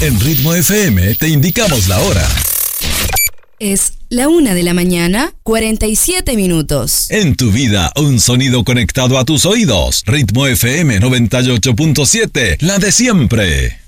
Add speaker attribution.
Speaker 1: En Ritmo FM te indicamos la hora.
Speaker 2: Es la 1:47 a.m.
Speaker 1: En tu vida, un sonido conectado a tus oídos. Ritmo FM 98.7, la de siempre.